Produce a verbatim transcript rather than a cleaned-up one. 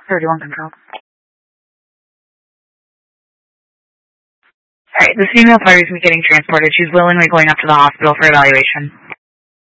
thirty-one control. Alright, this female party is getting transported. She's willingly going up to the hospital for evaluation.